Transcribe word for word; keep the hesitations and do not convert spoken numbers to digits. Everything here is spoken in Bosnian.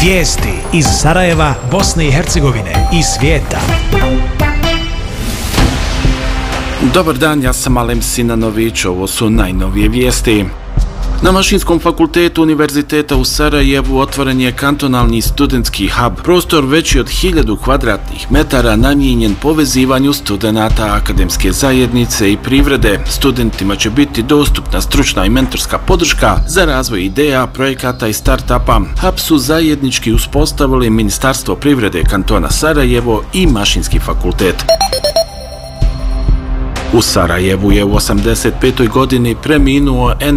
Vijesti iz Sarajeva, Bosne i Hercegovine i svijeta. Dobar dan, ja sam Alem Sinanović, ovo su najnovije vijesti. Na Mašinskom fakultetu Univerziteta u Sarajevu otvoren je kantonalni studentski hub, prostor veći od hiljadu kvadratnih metara namijenjen povezivanju studenata akademske zajednice i privrede. Studentima će biti dostupna stručna i mentorska podrška za razvoj ideja, projekata i start-upa. Hub su zajednički uspostavili Ministarstvo privrede kantona Sarajevo i Mašinski fakultet. U Sarajevu je u osamdeset petoj godini preminuo